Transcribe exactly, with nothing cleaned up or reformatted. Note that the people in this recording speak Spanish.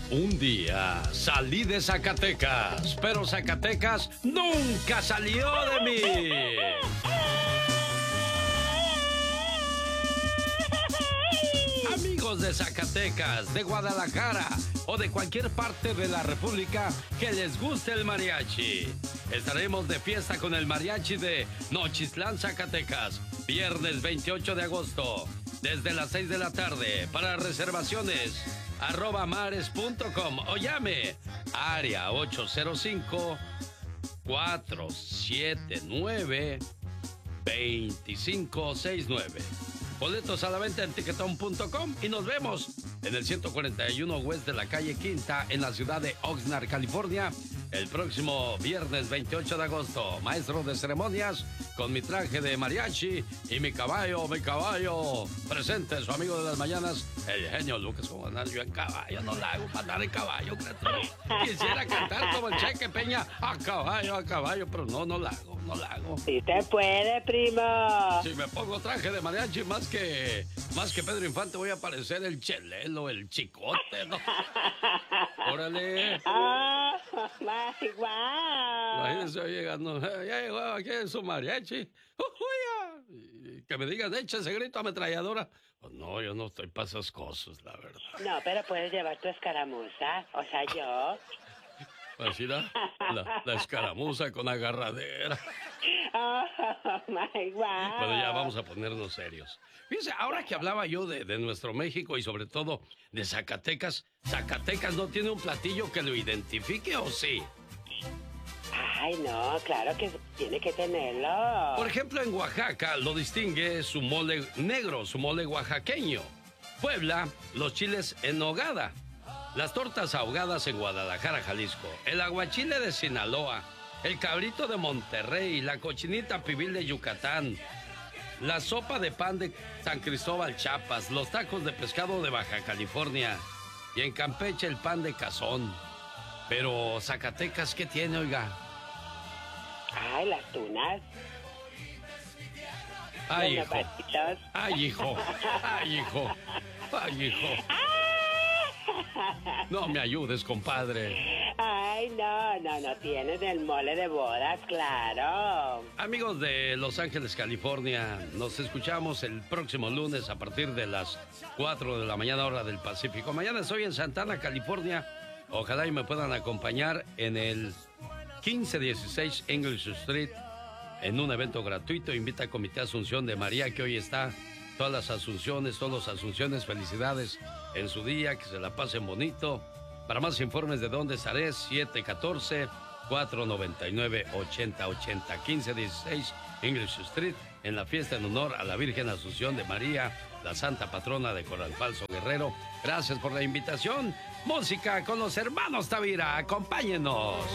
Un día salí de Zacatecas, pero Zacatecas nunca salió de mí. Amigos de Zacatecas, de Guadalajara o de cualquier parte de la República que les guste el mariachi, estaremos de fiesta con el mariachi de Nochistlán, Zacatecas, viernes veintiocho de agosto, desde las seis de la tarde. Para reservaciones, arroba mares punto com o llame área ocho cero cinco, cuatro siete nueve, dos cinco seis nueve. Boletos a la venta en tiquetón punto com y nos vemos en el ciento cuarenta y uno West de la calle Quinta en la ciudad de Oxnard, California, el próximo viernes veintiocho de agosto. Maestro de ceremonias con mi traje de mariachi y mi caballo, mi caballo. Presente su amigo de las mañanas, el genio Lucas. Como andar yo en caballo, no la hago para andar en caballo, criatura. Quisiera cantar como el Cheque Peña, a caballo, a caballo, pero no, no la hago, no la hago. Sí te puede, primo. Si me pongo traje de mariachi, más que, más que Pedro Infante, voy a parecer el Chelelo, el Chicote, ¿no? Órale. Ah, my, wow. Imagínense llegando, ya llegó aquí su mariachi. ¡Uh, y que me digan, echa ese grito ametralladora. Pues no, yo no estoy para esas cosas, la verdad. No, pero puedes llevar tu escaramuza. O sea, yo. Así la, la, la escaramuza con agarradera. Oh, my wow. Bueno, ya vamos a ponernos serios. Fíjense, ahora que hablaba yo de, de nuestro México y sobre todo de Zacatecas, ¿Zacatecas no tiene un platillo que lo identifique o sí? Ay, no, claro que tiene que tenerlo. Por ejemplo, en Oaxaca lo distingue su mole negro, su mole oaxaqueño. Puebla, los chiles en nogada. Las tortas ahogadas en Guadalajara, Jalisco. El aguachile de Sinaloa. El cabrito de Monterrey. La cochinita pibil de Yucatán. La sopa de pan de San Cristóbal, Chiapas. Los tacos de pescado de Baja California. Y en Campeche el pan de cazón. Pero Zacatecas, ¿qué tiene, oiga? Ay, las tunas. Ay, Los hijo. zapatitos. Ay, hijo. Ay, hijo. Ay, hijo. No me ayudes, compadre. Ay, no, no, no tienes el mole de bodas, claro. Amigos de Los Ángeles, California, nos escuchamos el próximo lunes a partir de las cuatro de la mañana, hora del Pacífico. Mañana estoy en Santana, California. Ojalá y me puedan acompañar en el quince dieciséis English Street en un evento gratuito. Invita a Comité Asunción de María, que hoy está. Todas las Asunciones, todos los Asunciones, felicidades en su día, que se la pasen bonito. Para más informes de dónde estaré, siete uno cuatro, cuatro nueve nueve, ocho cero ocho cero, quince dieciséis English Street, en la fiesta en honor a la Virgen Asunción de María, la santa patrona de Coral Falso, Guerrero. Gracias por la invitación. Música con los hermanos Tavira, acompáñenos.